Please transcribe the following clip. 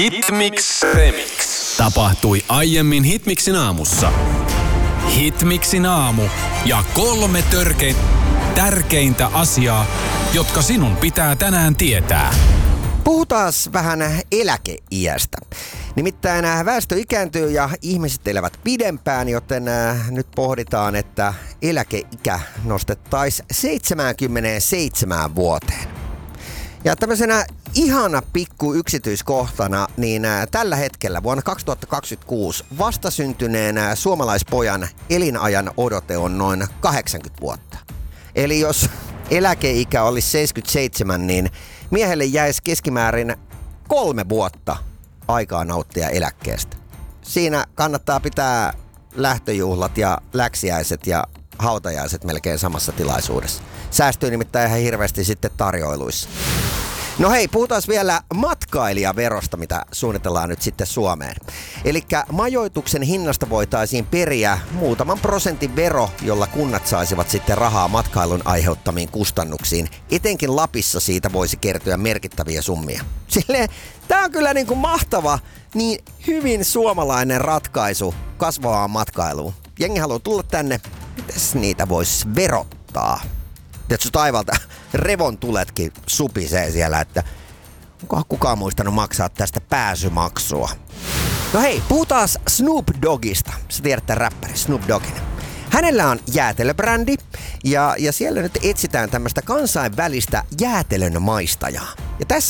Hitmix Remix. Tapahtui aiemmin Hitmixin aamussa. Hitmixin aamu ja 3 tärkeintä asiaa, jotka sinun pitää tänään tietää. Puhutaan vähän eläkeiästä. Nimittäin väestö ikääntyy ja ihmiset elävät pidempään, joten nyt pohditaan, että eläkeikä nostettaisiin 77 vuoteen. Ja tämmöisenä ihana pikku yksityiskohtana, niin tällä hetkellä vuonna 2026 vastasyntyneen suomalaispojan elinajan odote on noin 80 vuotta. Eli jos eläkeikä olisi 77, niin miehelle jäisi keskimäärin 3 vuotta aikaa nauttia eläkkeestä. Siinä kannattaa pitää lähtöjuhlat ja läksiäiset ja hautajaiset melkein samassa tilaisuudessa. Säästyy nimittäin ihan hirveästi sitten tarjoiluissa. No hei, puhutaan vielä matkailijaverosta, mitä suunnitellaan nyt sitten Suomeen. Elikkä majoituksen hinnasta voitaisiin periä muutaman prosentin vero, jolla kunnat saisivat sitten rahaa matkailun aiheuttamiin kustannuksiin. Etenkin Lapissa siitä voisi kertyä merkittäviä summia. Silleen, tää on kyllä niinku mahtava, niin hyvin suomalainen ratkaisu kasvavaan matkailuun. Jengi haluaa tulla tänne, mitäs niitä voisi verottaa? Tiedätkö taivalta, revontuletkin supisee siellä, että onkohan kukaan muistanut maksaa tästä pääsymaksua. No hei, puhutaan Snoop Doggista. Sä tiedät tämän räppäri Snoop Doggin. Hänellä on jäätelöbrändi ja siellä nyt etsitään tämmöistä kansainvälistä jäätelön maistajaa. Ja tässä